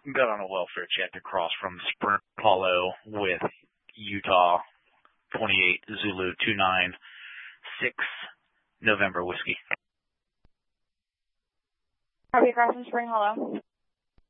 got on a welfare check across from Spring Apollo with Utah 28 Zulu 296 November whiskey. Copy across from Spring Hollow.